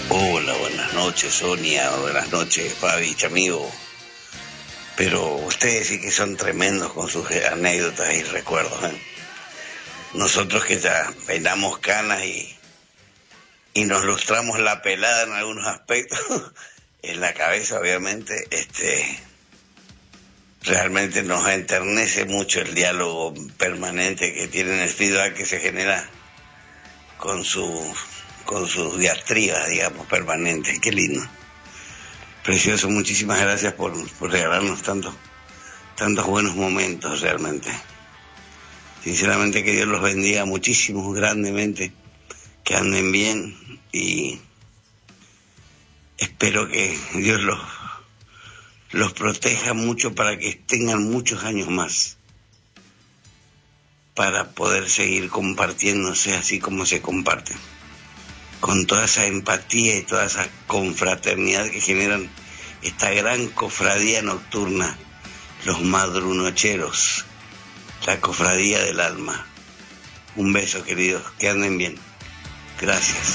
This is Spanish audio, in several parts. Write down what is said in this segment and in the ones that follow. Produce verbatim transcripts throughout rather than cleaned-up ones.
Hola, buenas noches, Sonia. Buenas noches, Fabi, amigo. Pero ustedes sí que son tremendos con sus anécdotas y recuerdos, ¿eh? Nosotros que ya peinamos canas y, y nos lustramos la pelada en algunos aspectos, en la cabeza, obviamente, este, realmente nos enternece mucho el diálogo permanente que tienen, el feedback que se genera con su... con sus diatribas, digamos, permanentes. Qué lindo. Precioso, muchísimas gracias por, por regalarnos tantos, tantos buenos momentos, realmente. Sinceramente, que Dios los bendiga muchísimo, grandemente, que anden bien y espero que Dios los, los proteja mucho para que tengan muchos años más, para poder seguir compartiéndose así como se comparten, con toda esa empatía y toda esa confraternidad que generan esta gran cofradía nocturna, los madrunocheros, la cofradía del alma. Un beso, queridos, que anden bien. Gracias.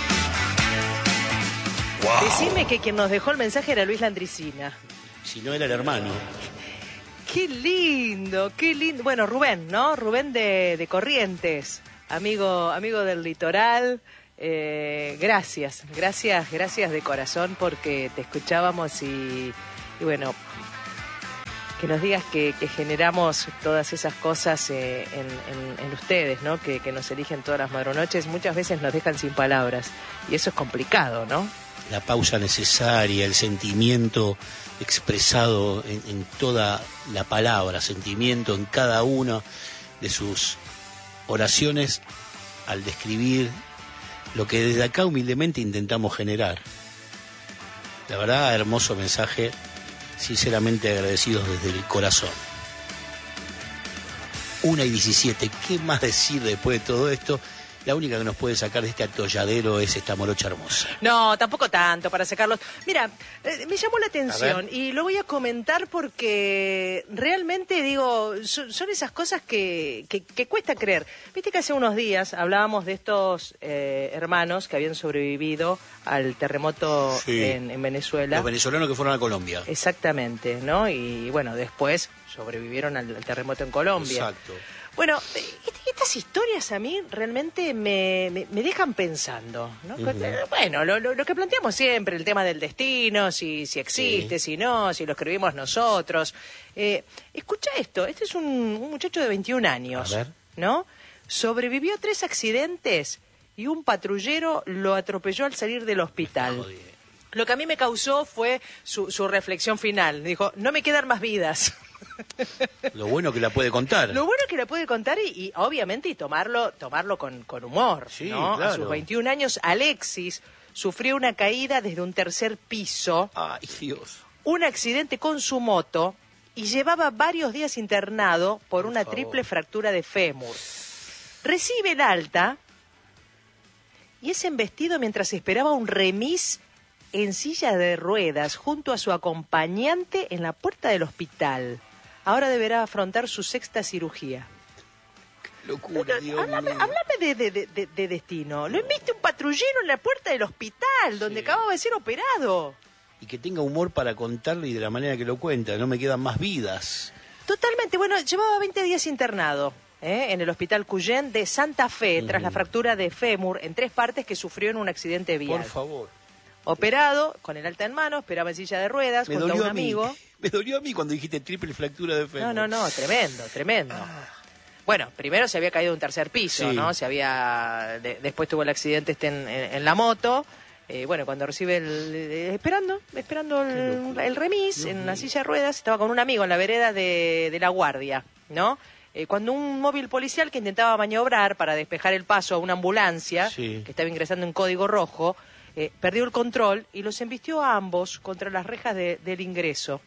Wow. Decime que quien nos dejó el mensaje era Luis Landricina. Si no era el hermano. Qué lindo, qué lindo. Bueno, Rubén, ¿no? Rubén de, de Corrientes, amigo, amigo del litoral. Eh, gracias, gracias, gracias de corazón porque te escuchábamos y, y bueno, que nos digas que, que generamos todas esas cosas eh, en, en, en ustedes, ¿no? Que, que nos eligen todas las madrunoches, muchas veces nos dejan sin palabras y eso es complicado, ¿no? La pausa necesaria, el sentimiento expresado en, en toda la palabra, sentimiento en cada una de sus oraciones al describir lo que desde acá humildemente intentamos generar. La verdad, hermoso mensaje, sinceramente agradecidos desde el corazón. Una y diecisiete, ¿qué más decir después de todo esto? La única que nos puede sacar de este atolladero es esta morocha hermosa. No, tampoco tanto para sacarlos. Mira, eh, me llamó la atención y lo voy a comentar porque realmente, digo, son, son esas cosas que, que, que cuesta creer. Viste que hace unos días hablábamos de estos eh, hermanos que habían sobrevivido al terremoto sí. en, en Venezuela. Los venezolanos que fueron a Colombia. Exactamente, ¿no? Y bueno, después sobrevivieron al, al terremoto en Colombia. Exacto. Bueno, estas historias a mí realmente me, me, me dejan pensando, ¿no? Uh-huh. Bueno, lo, lo, lo que planteamos siempre, el tema del destino, si, si existe, sí. si no, si lo escribimos nosotros. Eh, escucha esto, este es un, un muchacho de veintiún años, ¿no? Sobrevivió a tres accidentes y un patrullero lo atropelló al salir del hospital. Lo que a mí me causó fue su, su reflexión final. Dijo, no me quedan más vidas. Lo bueno que la puede contar. Lo bueno que la puede contar y, y obviamente y tomarlo tomarlo con, con humor, sí, ¿no? Claro. A sus veintiún años, Alexis sufrió una caída desde un tercer piso. Ay, Dios. Un accidente con su moto y llevaba varios días internado por, por una favor. triple fractura de fémur. Recibe el alta y es embestido mientras esperaba un remis en silla de ruedas junto a su acompañante en la puerta del hospital. Ahora deberá afrontar su sexta cirugía. Qué locura, Dios háblame, mío. háblame de, de, de, de destino. Lo enviste un patrullero en la puerta del hospital, donde sí. acababa de ser operado. Y que tenga humor para contarle y de la manera que lo cuenta. No me quedan más vidas. Totalmente. Bueno, llevaba veinte días internado ¿eh? en el hospital Cuyén de Santa Fe, mm. tras la fractura de fémur en tres partes que sufrió en un accidente vial. Por favor. Operado, con el alta en mano, esperaba en silla de ruedas, me junto a un a amigo. Me dolió a mí cuando dijiste triple fractura de fémur. No, no, no, tremendo, tremendo. Ah. Bueno, primero se había caído de un tercer piso, sí. ¿no? Se había, de, después tuvo el accidente este en, en, en la moto. Eh, bueno, cuando recibe el... Eh, esperando, esperando el, el remis Dios en mío. La silla de ruedas, estaba con un amigo en la vereda de, de La Guardia, ¿no? Eh, cuando un móvil policial que intentaba maniobrar para despejar el paso a una ambulancia, sí. que estaba ingresando en código rojo, Eh, perdió el control y los embistió a ambos contra las rejas de, del ingreso.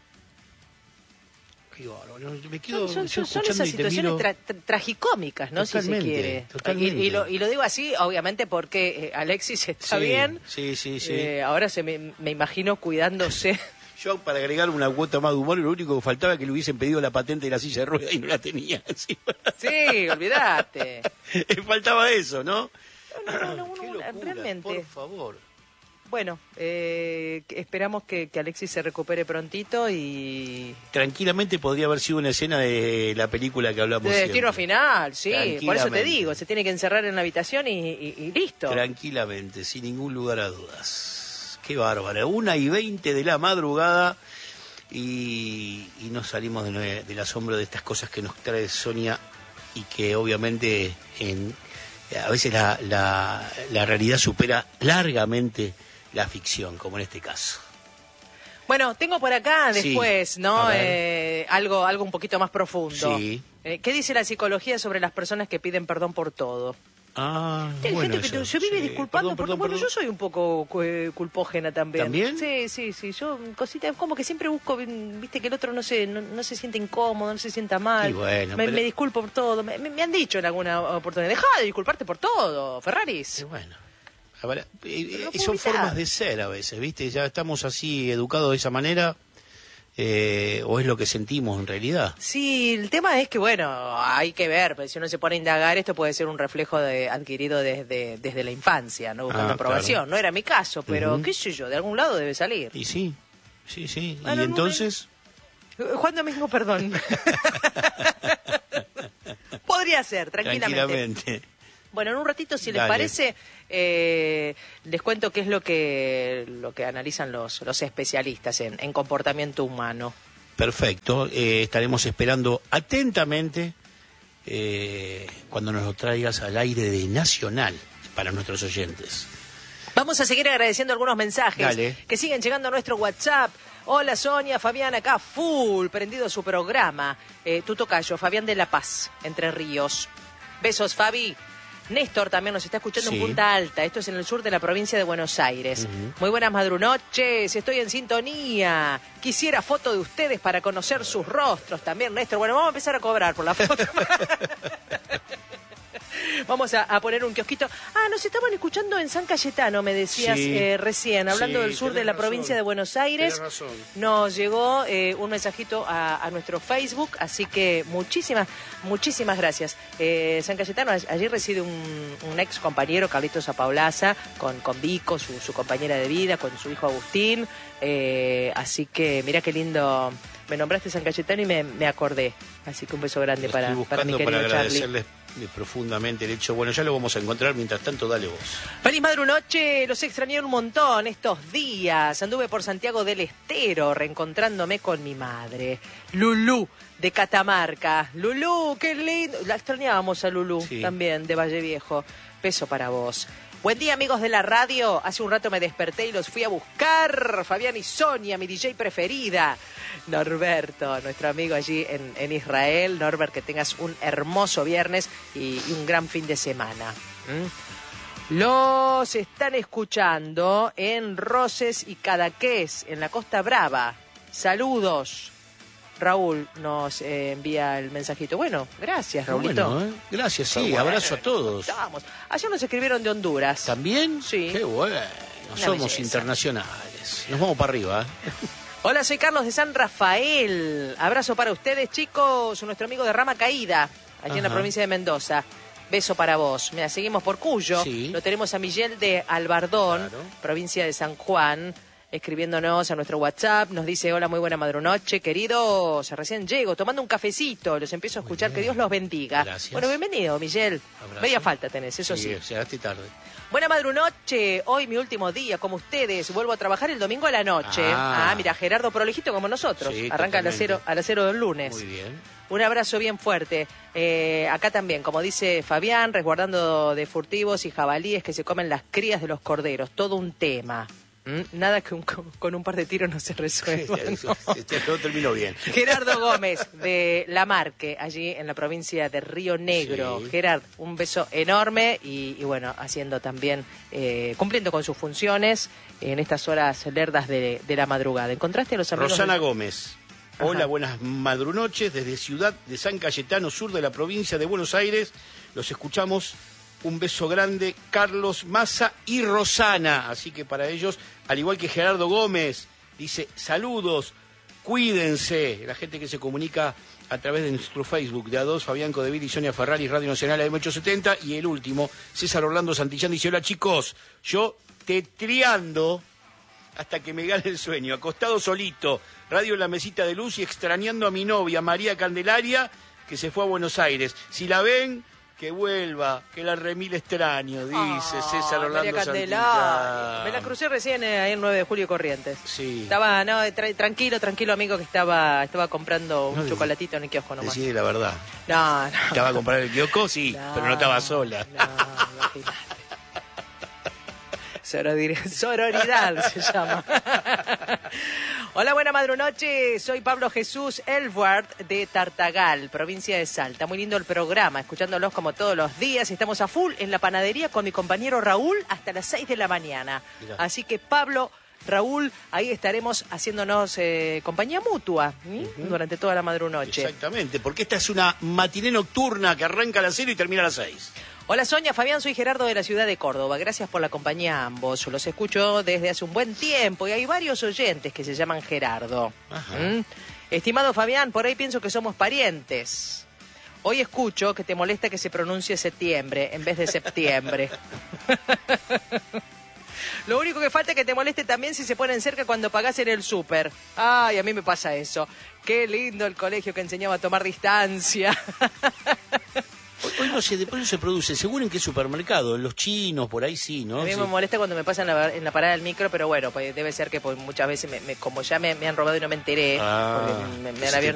Qué bárbaro, me quedo son, son, son esas situaciones tra, tra, tragicómicas, ¿no? Totalmente, si se quiere. Totalmente. Y, y, lo, y lo digo así, obviamente, porque eh, Alexis está sí, bien. Sí, sí, sí. Eh, ahora se me, me imagino cuidándose. Yo, para agregar una cuota más de humor, lo único que faltaba es que le hubiesen pedido la patente de la silla de ruedas y no la tenía. Sí, sí olvidate. Faltaba eso, ¿no? No, no, no, no, Qué no locura, realmente. por favor. Bueno, eh, esperamos que, que Alexis se recupere prontito y... Tranquilamente podría haber sido una escena de la película que hablamos de destino siempre. final, sí, por eso te digo, se tiene que encerrar en la habitación y, y, y listo. Tranquilamente, sin ningún lugar a dudas. Qué bárbara, una y veinte de la madrugada y, y nos salimos de, del asombro de estas cosas que nos trae Sonia y que obviamente en, a veces la, la, la realidad supera largamente la ficción, como en este caso. Bueno, tengo por acá después, sí, ¿no? Eh, algo, algo un poquito más profundo. Sí. Eh, ¿Qué dice la psicología sobre las personas que piden perdón por todo? Ah, Hay bueno, gente que eso, se vive sí. disculpando Perdón, porque, perdón, bueno, perdón. yo soy un poco eh, culpógena también. ¿También? Sí, sí, sí. Yo, cositas, como que siempre busco, viste, que el otro no se, no, no se siente incómodo, no se sienta mal. Y bueno, me, pero- me disculpo por todo. Me, me han dicho en alguna oportunidad, deja de disculparte por todo, Ferraris. Y bueno, a ver, eh, Pero no eh, puedo son evitar. formas de ser a veces, ¿viste? Ya estamos así educados de esa manera, eh, o es lo que sentimos en realidad. Sí, el tema es que, bueno, hay que ver, pues, si uno se pone a indagar, esto puede ser un reflejo de, adquirido desde, desde la infancia, ¿no? Buscando Ah, aprobación. claro. No era mi caso, pero Ujú. qué sé yo, de algún lado debe salir. Y sí, sí, sí. Bueno, y no, entonces, Eh, Juan Domingo, perdón. Podría ser, tranquilamente. tranquilamente. Bueno, en un ratito, si les Dale. parece, eh, les cuento qué es lo que lo que analizan los, los especialistas en, en comportamiento humano. Perfecto, eh, estaremos esperando atentamente eh, cuando nos lo traigas al aire de Nacional para nuestros oyentes. Vamos a seguir agradeciendo algunos mensajes Dale. que siguen llegando a nuestro WhatsApp. Hola Sonia, Fabián acá, full, prendido su programa. Eh, tu tocayo, Fabián de La Paz, Entre Ríos. Besos, Fabi. Néstor también nos está escuchando Sí. en Punta Alta, esto es en el sur de la provincia de Buenos Aires. Ujú. Muy buenas madrunoches, estoy en sintonía. Quisiera foto de ustedes para conocer sus rostros también, Néstor. Bueno, vamos a empezar a cobrar por la foto. Vamos a, a poner un kiosquito. Ah, nos estaban escuchando en San Cayetano, me decías Sí. eh, recién, hablando Sí, del sur de tenés la razón. provincia de Buenos Aires. Tenés razón. Nos llegó eh, un mensajito a, a nuestro Facebook, así que muchísimas, muchísimas gracias. Eh, San Cayetano, a- allí reside un, un ex compañero, Carlitos Apaulaza, con, con Vico, su, su compañera de vida, con su hijo Agustín. Eh, así que mira qué lindo, me nombraste San Cayetano y me, me acordé. Así que un beso grande Lo para, estoy para mi buscando querido para Charlie. agradecerles eh, profundamente el hecho. Bueno, ya lo vamos a encontrar, mientras tanto, dale vos. Feliz madrunoche, los extrañé un montón estos días. Anduve por Santiago del Estero reencontrándome con mi madre, Lulú, de Catamarca. Lulú, qué lindo. La extrañábamos a Lulú Sí. también, de Valle Viejo. Beso para vos. Buen día, amigos de la radio. Hace un rato me desperté y los fui a buscar. Fabián y Sonia, mi D J preferida. Norberto, nuestro amigo allí en, en Israel. Norbert, que tengas un hermoso viernes y, y un gran fin de semana. ¿Mm? Los están escuchando en Roses y Cadaqués, en la Costa Brava. Saludos. Raúl nos eh, envía el mensajito. Bueno, gracias, Raulito. Bueno, ¿eh? Gracias, sí, Bueno, abrazo a todos. Vamos. Ayer nos escribieron de Honduras. ¿También? Sí. Qué bueno, Una somos belleza. internacionales. Nos vamos para arriba, ¿eh? Hola, soy Carlos de San Rafael. Abrazo para ustedes, chicos. Nuestro amigo de Rama Caída, allí en la Ajá. provincia de Mendoza. Beso para vos. Mira, seguimos por Cuyo. Sí. Lo tenemos a Miguel de Albardón, Claro. provincia de San Juan, escribiéndonos a nuestro WhatsApp. Nos dice, hola, muy buena madrunoche, queridos. Recién llego, tomando un cafecito. Los empiezo a escuchar. Que Dios los bendiga. Gracias. Bueno, bienvenido, Miguel. Abrazo. Media falta tenés, eso sí. Llegaste tarde. Buena madrunoche, hoy mi último día, como ustedes, vuelvo a trabajar el domingo a la noche. Ah. Ah, mira, Gerardo Prolijito como nosotros, Sí, arranca a las totalmente. cero, a las cero del lunes. Muy bien. Un abrazo bien fuerte. Eh, acá también, como dice Fabián, resguardando de furtivos y jabalíes que se comen las crías de los corderos, todo un tema. ¿Mm? Nada que un- con, con un par de tiros no se resuelva. ¿no? Este no terminó bien. Gerardo Gómez de La Marque, allí en la provincia de Río Negro. Sí. Gerard, un beso enorme y, y bueno, haciendo también, eh, cumpliendo con sus funciones en estas horas lerdas de, de la madrugada. ¿Encontraste a los amigos? Rosana del- Gómez. Hola, Ajá. buenas madrunoches desde Ciudad de San Cayetano, sur de la provincia de Buenos Aires. Los escuchamos. Un beso grande, Carlos Massa y Rosana. Así que para ellos, al igual que Gerardo Gómez, dice saludos, cuídense. La gente que se comunica a través de nuestro Facebook, de A dos, Fabián Codeville y Sonia Ferrari, Radio Nacional A M ochocientos setenta. Y el último, César Orlando Santillán, dice, hola chicos, yo tetreando hasta que me gane el sueño, acostado solito, radio en la mesita de luz y extrañando a mi novia, María Candelaria, que se fue a Buenos Aires. Si la ven, que vuelva, que la remil extraño, dice oh, César Orlando María Candelaria. Santillán. Me la crucé recién eh, ahí en nueve de julio Corrientes. Sí. Estaba, no, tra tranquilo, tranquilo amigo, que estaba estaba comprando un no, chocolatito en el kiosco nomás. Decí la verdad. No, no. ¿Estaba a comprar el kiosco? Sí, no, pero no estaba sola. No, imagínate. Sororidad, sororidad se llama. Hola, buena madrunoche. Soy Pablo Jesús Elward de Tartagal, provincia de Salta. Muy lindo el programa, escuchándolos como todos los días. Estamos a full en la panadería con mi compañero Raúl hasta las seis de la mañana. Mirá. Así que Pablo, Raúl, ahí estaremos haciéndonos eh, compañía mutua ¿sí? uh-huh. durante toda la madrunoche. Exactamente, porque esta es una matiné nocturna que arranca a las cero y termina a las seis. Hola Sonia, Fabián, soy Gerardo de la ciudad de Córdoba. Gracias por la compañía a ambos. Yo los escucho desde hace un buen tiempo y hay varios oyentes que se llaman Gerardo. ¿Mm? Estimado Fabián, por ahí pienso que somos parientes. Hoy escucho que te molesta que se pronuncie septiembre en vez de septiembre. Lo único que falta es que te moleste también si se ponen cerca cuando pagás en el súper. Ay, a mí me pasa eso. Qué lindo el colegio que enseñaba a tomar distancia. Hoy no sé, después no se produce, según en qué supermercado, en los chinos, por ahí sí, ¿no? A mí sí. me molesta cuando me pasan en la, en la parada del micro, pero bueno, pues debe ser que pues, muchas veces, me, me, como ya me, me han robado y no me enteré, ah, porque me, me han abierto